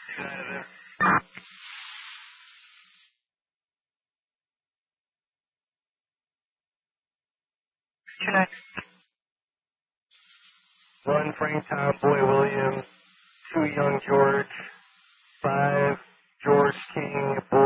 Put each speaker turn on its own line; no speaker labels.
Get out of there.
Connect.
1, Frank Tom, Boy Williams. 2, Young George. 5, George King, Boy